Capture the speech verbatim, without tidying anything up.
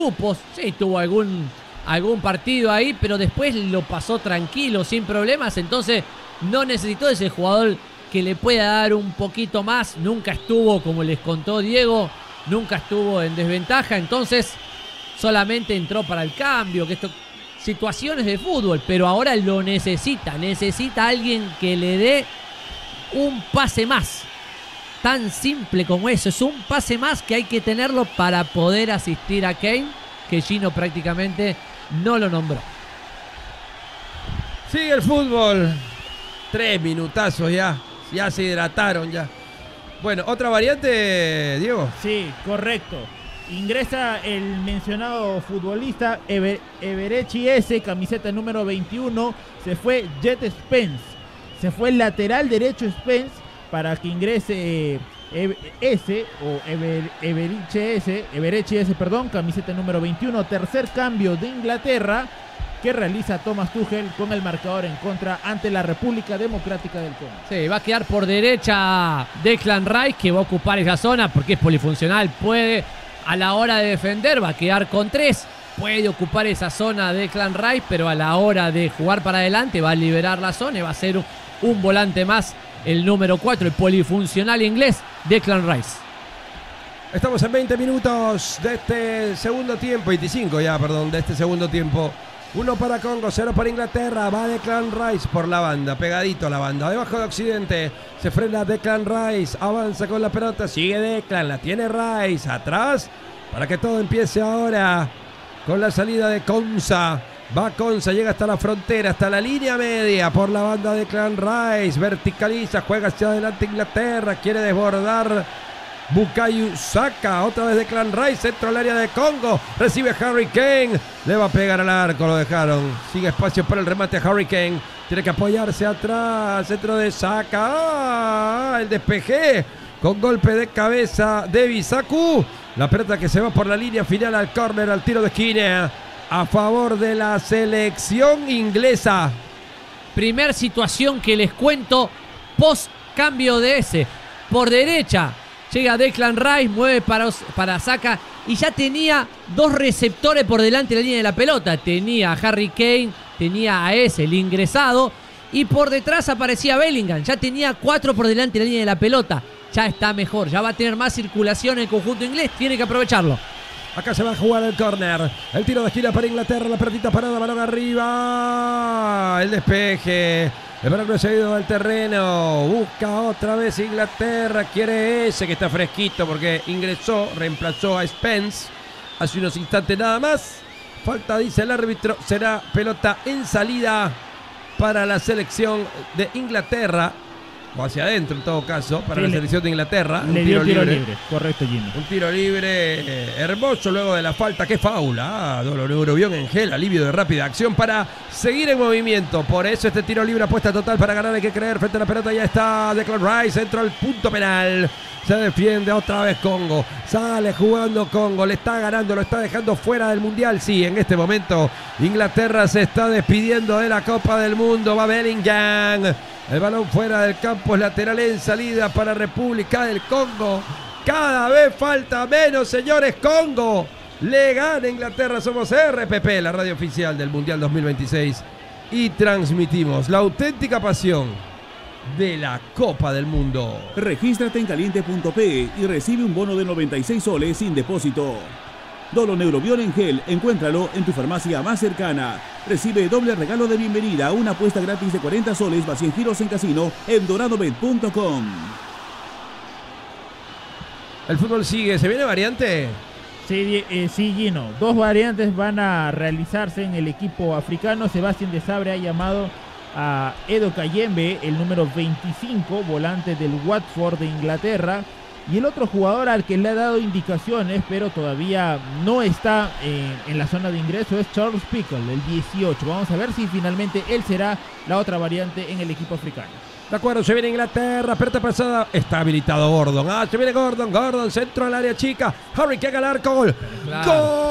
grupos, sí, tuvo algún, algún partido ahí, pero después lo pasó tranquilo, sin problemas, entonces no necesitó ese jugador que le pueda dar un poquito más. Nunca estuvo, como les contó Diego, nunca estuvo en desventaja, entonces solamente entró para el cambio, que esto, situaciones de fútbol, pero ahora lo necesita, necesita alguien que le dé un pase más. Tan simple como eso, es un pase más que hay que tenerlo para poder asistir a Kane, que Gino prácticamente no lo nombró. Sigue el fútbol. Tres minutazos ya, ya se hidrataron ya. Bueno, otra variante, Diego. Sí, correcto. Ingresa el mencionado futbolista Ever, Eberechi S, camiseta número veintiuno. Se fue Jet Spence. Se fue el lateral derecho Spence para que ingrese eh, S o Ever, Eberechi S, Eberechi S, perdón, camiseta número veintiuno. Tercer cambio de Inglaterra que realiza Thomas Tuchel con el marcador en contra ante la República Democrática del Congo. Sí, va a quedar por derecha Declan Rice, que va a ocupar esa zona porque es polifuncional, puede a la hora de defender, va a quedar con tres, puede ocupar esa zona Declan Rice, pero a la hora de jugar para adelante va a liberar la zona y va a ser un, un volante más, el número cuatro, el polifuncional inglés, Declan Rice. Estamos en veinte minutos de este segundo tiempo, veinticinco ya, perdón, de este segundo tiempo. Uno para Congo, cero para Inglaterra. Va Declan Rice por la banda, pegadito a la banda. Debajo de Occidente, se frena Declan Rice. Avanza con la pelota, sigue Declan, la tiene Rice. Atrás, para que todo empiece ahora con la salida de Konsa. Va Konsa, llega hasta la frontera, hasta la línea media por la banda de Declan Rice. Verticaliza, juega hacia adelante Inglaterra, quiere desbordar Bukayo Saka, otra vez Declan Rice, centro al área de Congo, recibe Harry Kane, le va a pegar al arco, lo dejaron, sigue espacio para el remate Harry Kane, tiene que apoyarse atrás, centro de Saka, ¡ah! El despeje, con golpe de cabeza de Bisaku, la pelota que se va por la línea final al córner, al tiro de esquina, a favor de la selección inglesa. Primer situación que les cuento, post cambio de ese, por derecha, llega Declan Rice, mueve para, para Saka y ya tenía dos receptores por delante de la línea de la pelota. Tenía a Harry Kane, tenía a ese, el ingresado, y por detrás aparecía Bellingham. Ya tenía cuatro por delante de la línea de la pelota. Ya está mejor, ya va a tener más circulación en el conjunto inglés, tiene que aprovecharlo. Acá se va a jugar el córner. El tiro de esquina para Inglaterra, la pelotita parada, balón arriba. El despeje. El balón no se ha ido al terreno. Busca otra vez Inglaterra. Quiere ese que está fresquito porque ingresó, reemplazó a Spence hace unos instantes nada más. Falta, dice el árbitro. Será pelota en salida para la selección de Inglaterra. O hacia adentro en todo caso, para sí, la le, selección de Inglaterra. Le un tiro, dio tiro libre. libre. Correcto, Gino. Un tiro libre eh, hermoso luego de la falta. ¡Qué faula! Ah, dolor neurobión en gel, alivio de rápida acción para seguir en movimiento. Por eso este tiro libre, apuesta total para ganar, hay que creer. Frente a la pelota ya está Declan Rice, entra al punto penal. Se defiende otra vez Congo. Sale jugando Congo, le está ganando, lo está dejando fuera del Mundial. Sí, en este momento Inglaterra se está despidiendo de la Copa del Mundo. Va Bellingham. El balón fuera del campo, es lateral en salida para República del Congo. Cada vez falta menos, señores. Congo le gana Inglaterra. Somos R P P, la radio oficial del Mundial dos mil veintiséis. Y transmitimos la auténtica pasión de la Copa del Mundo. Regístrate en caliente punto pe y recibe un bono de noventa y seis soles sin depósito. Dolo Neurobión en gel, encuéntralo en tu farmacia más cercana. Recibe doble regalo de bienvenida, una apuesta gratis de cuarenta soles más cien giros en casino en doradobet punto com. El fútbol sigue, ¿se viene variante? Sí, eh, sí, Gino. Dos variantes van a realizarse en el equipo africano. Sebastián de Sabre ha llamado a Edo Kayembe, el número veinticinco, volante del Watford de Inglaterra. Y el otro jugador al que le ha dado indicaciones, pero todavía no está en, en la zona de ingreso, es Charles Pickle, el dieciocho. Vamos a ver si finalmente él será la otra variante en el equipo africano. De acuerdo, se viene Inglaterra, pelota pasada, está habilitado Gordon. Ah, se viene Gordon, Gordon, centro al área chica. Harry Kane al arco, gol. Claro. ¡Gol!